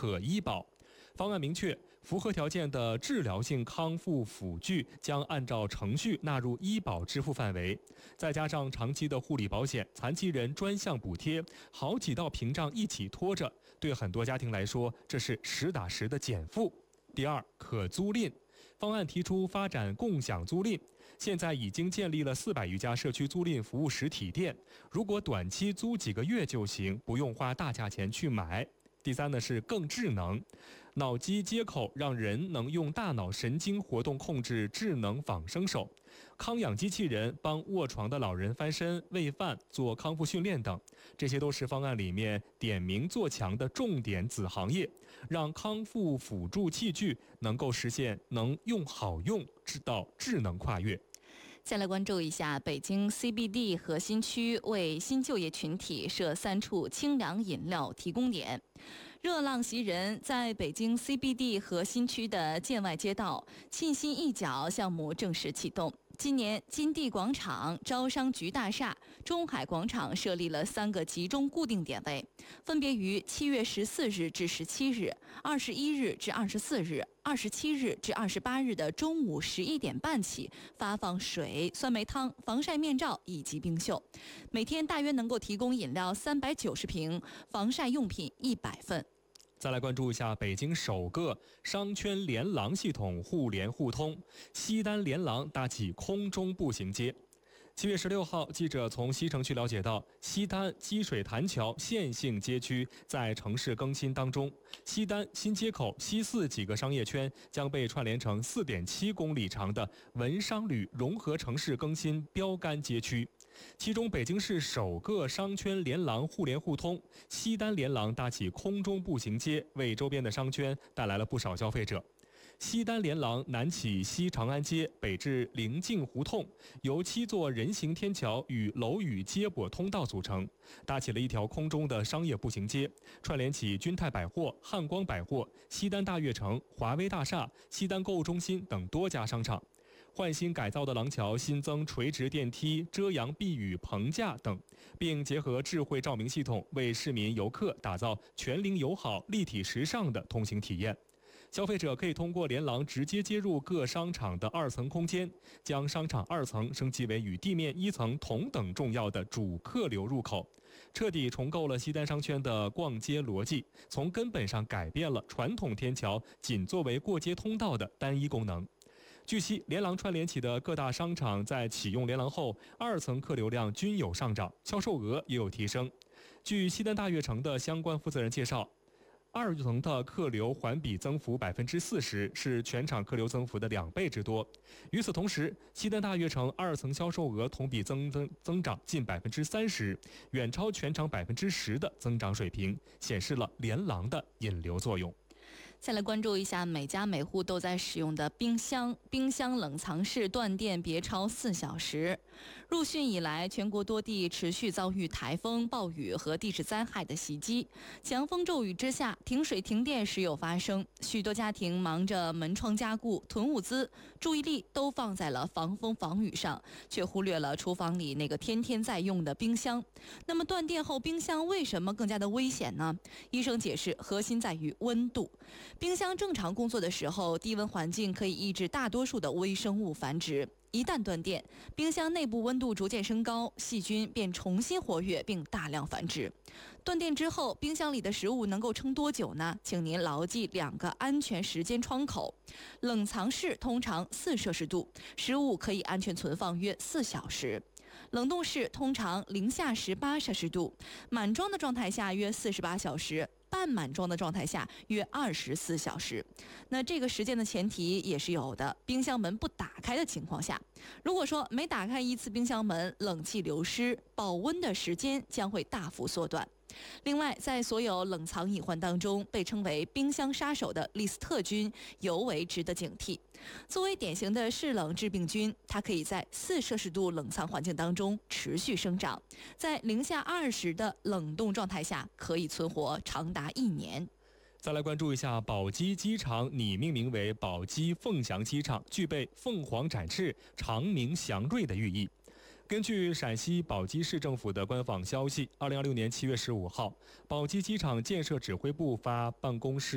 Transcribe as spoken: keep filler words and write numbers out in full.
可医保。方案明确，符合条件的治疗性康复辅具将按照程序纳入医保支付范围，再加上长期的护理保险、残疾人专项补贴，好几道屏障一起拖着，对很多家庭来说，这是实打实的减负。第二，可租赁。方案提出发展共享租赁，现在已经建立了四百余家社区租赁服务实体店，如果短期租几个月就行，不用花大价钱去买。第三呢是更智能，脑机接口让人能用大脑神经活动控制智能仿生手，康养机器人帮卧床的老人翻身、喂饭、做康复训练等，这些都是方案里面点名做强的重点子行业，让康复辅助器具能够实现能用好用到智能跨越。 再来关注一下北京 C B D 核心区为新就业群体设三处清凉饮料提供点。热浪袭人，在北京 C B D 核心区的建外街道，沁心一角项目正式启动。今年，金地广场、招商局大厦、中海广场设立了三个集中固定点位，分别于七月十四日至十七日、二十一日至二十四日、二十七日至二十八日的中午十一点半起发放水、酸梅汤、防晒面罩以及冰袖，每天大约能够提供饮料三百九十瓶、防晒用品一百份。 再来关注一下北京首个商圈连廊系统互联互通，西单连廊搭起空中步行街。七月十六号，记者从西城区了解到，西单积水潭桥线性街区在城市更新当中，西单、新街口、西四几个商业圈将被串联成 四点七公里长的文商旅融合城市更新标杆街区。其中，北京市首个商圈连廊互联互通，西单连廊搭起空中步行街，为周边的商圈带来了不少消费者。西单连廊南起西长安街，北至灵境胡同，由七座人行天桥与楼宇接驳通道组成，搭起了一条空中的商业步行街，串联起君泰百货、汉光百货、西单大悦城、华威大厦、西单购物中心等多家商场。换新改造的廊桥新增垂直电梯、遮阳避雨棚架等，并结合智慧照明系统，为市民游客打造全龄友好、立体时尚的通行体验。消费者可以通过连廊直接接入各商场的二层空间，将商场二层升级为与地面一层同等重要的主客流入口，彻底重构了西单商圈的逛街逻辑，从根本上改变了传统天桥仅作为过街通道的单一功能。据悉，连廊串联起的各大商场在启用连廊后，二层客流量均有上涨，销售额也有提升。据西单大悦城的相关负责人介绍，二层的客流环比增幅百分之四十，是全场客流增幅的两倍之多。与此同时，西单大悦城二层销售额同比增增增长近百分之三十，远超全场百分之十的增长水平，显示了连廊的引流作用。 再来关注一下每家每户都在使用的冰箱，冰箱冷藏室断电别超四小时。入汛以来，全国多地持续遭遇台风、暴雨和地质灾害的袭击，强风骤雨之下，停水停电时有发生，许多家庭忙着门窗加固、囤物资，注意力都放在了防风防雨上，却忽略了厨房里那个天天在用的冰箱。那么断电后冰箱为什么更加的危险呢？医生解释，核心在于温度。冰箱正常工作的时候，低温环境可以抑制大多数的微生物繁殖。一旦断电，冰箱内部温度逐渐升高，细菌便重新活跃并大量繁殖。断电之后，冰箱里的食物能够撑多久呢？请您牢记两个安全时间窗口。冷藏室通常四摄氏度，食物可以安全存放约四小时。冷冻室通常零下十八摄氏度，满装的状态下约四十八小时。半满装的状态下约二十四小时。那这个时间的前提也是有的，冰箱门不打开的情况下，如果说每打开一次冰箱门，冷气流失，保温的时间将会大幅缩短。另外，在所有冷藏隐患当中，被称为冰箱杀手的利斯特菌尤为值得警惕。作为典型的嗜冷致病菌，它可以在四摄氏度冷藏环境当中持续生长，在零下二十的冷冻状态下可以存活长达一年。 再来关注一下宝鸡机场拟命名为宝鸡凤翔机场，具备凤凰展翅、长鸣祥瑞的寓意。根据陕西宝鸡市政府的官方消息，二零二六年七月十五号，宝鸡机场建设指挥部发办公室